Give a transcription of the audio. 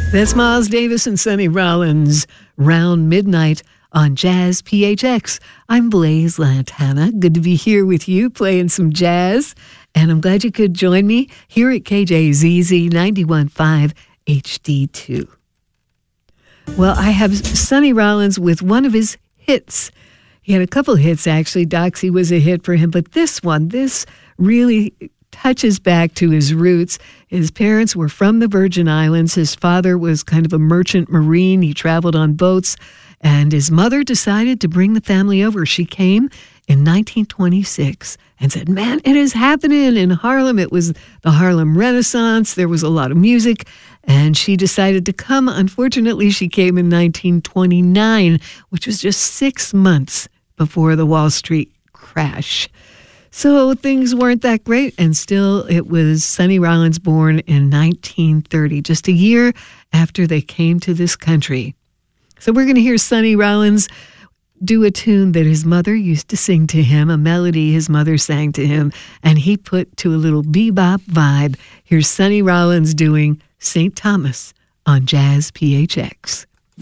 That's Miles Davis and Sonny Rollins, Round Midnight on Jazz PHX. I'm Blaze Lantana. Good to be here with you playing some jazz. And I'm glad you could join me here at KJZZ 91.5 HD2. Well, I have Sonny Rollins with one of his hits. He had a couple hits, actually. Doxy was a hit for him. But this really touches back to his roots. His parents were from the Virgin Islands. His father was kind of a merchant marine. He traveled on boats. And his mother decided to bring the family over. She came in 1926 and said, man, it is happening in Harlem. It was the Harlem Renaissance. There was a lot of music. And she decided to come. Unfortunately, she came in 1929, which was just 6 months before the Wall Street crash. So things weren't that great, and still it was Sonny Rollins born in 1930, just a year after they came to this country. So we're going to hear Sonny Rollins do a tune that his mother used to sing to him, a melody his mother sang to him, and he put to a little bebop vibe. Here's Sonny Rollins doing St. Thomas on Jazz PHX.